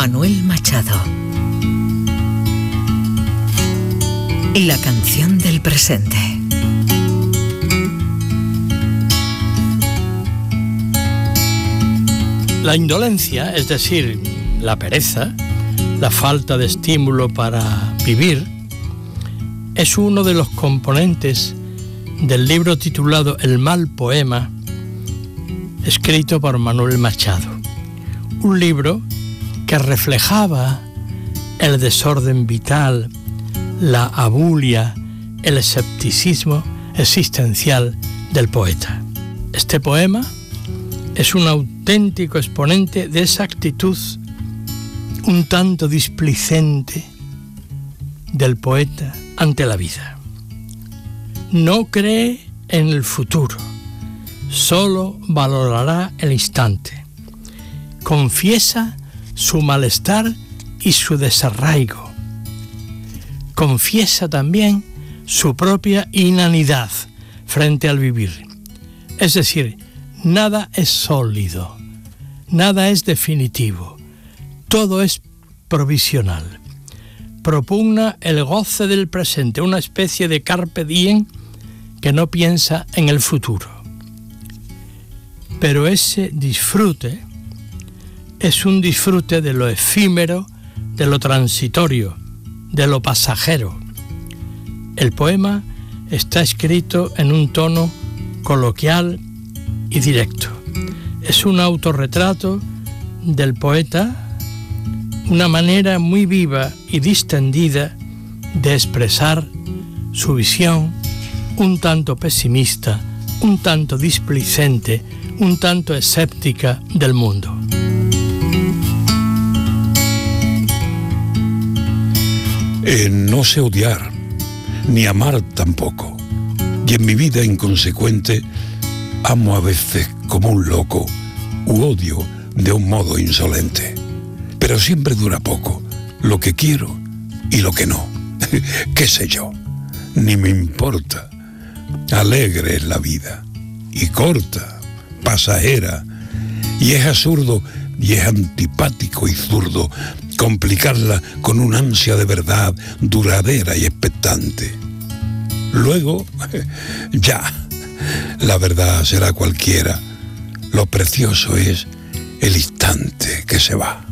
Manuel Machado. La canción del presente. La indolencia, es decir, la pereza, la falta de estímulo para vivir, es uno de los componentes del libro titulado El mal poema, escrito por Manuel Machado. Un libro que reflejaba el desorden vital, la abulia, el escepticismo existencial del poeta. Este poema es un auténtico exponente de esa actitud un tanto displicente del poeta ante la vida. No cree en el futuro, solo valorará el instante. Confiesa su malestar y su desarraigo. Confiesa también su propia inanidad frente al vivir. Es decir, nada es sólido, nada es definitivo, todo es provisional. Propugna el goce del presente, una especie de carpe diem que no piensa en el futuro. Pero ese disfrute es un disfrute de lo efímero, de lo transitorio, de lo pasajero. El poema está escrito en un tono coloquial y directo. Es un autorretrato del poeta, una manera muy viva y distendida de expresar su visión, un tanto pesimista, un tanto displicente, un tanto escéptica del mundo. No sé odiar, ni amar tampoco. Y en mi vida inconsecuente, amo a veces como un loco, u odio de un modo insolente. Pero siempre dura poco, lo que quiero y lo que no. ¿Qué sé yo? Ni me importa. Alegre es la vida, y corta, pasajera, y es absurdo y es antipático y zurdo complicarla con una ansia de verdad duradera y expectante. Luego, ya, la verdad será cualquiera. Lo precioso es el instante que se va.